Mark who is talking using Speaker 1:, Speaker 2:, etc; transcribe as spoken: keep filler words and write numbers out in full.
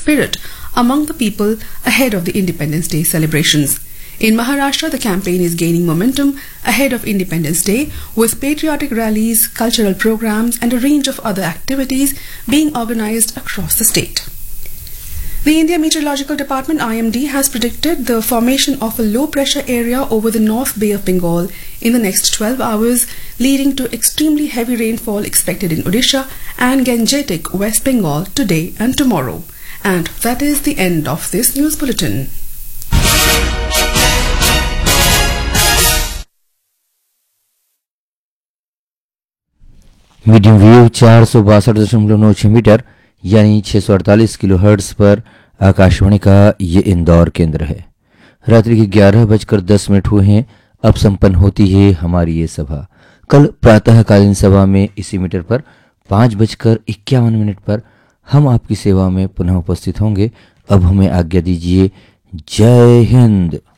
Speaker 1: spirit among the people ahead of the Independence Day celebrations. In Maharashtra, the campaign is gaining momentum ahead of Independence Day, with patriotic rallies, cultural programs, and a range of other activities being organized across the state. The India Meteorological Department I M D has predicted the formation of a low pressure area over the North Bay of Bengal in the next twelve hours, leading to extremely heavy rainfall expected in Odisha and Gangetic, West Bengal today and tomorrow. And that is the end of this news bulletin.
Speaker 2: Medium wave चार सौ बासठ दशमलव नौ छह metre यानी छह सौ अड़तालीस kilo hertz पर आकाशवाणी का ये इंदौर केंद्र है। रात्रि के ग्यारह बजकर दस मिनट हुए हैं। अब संपन्न होती है हमारी ये सभा। कल प्रातःकालीन सभा में इसी मीटर पर पाँच बजकर इक्यावन मिनट पर हम आपकी सेवा में पुनः उपस्थित होंगे। अब हमें आज्ञा दीजिए। जय हिंद।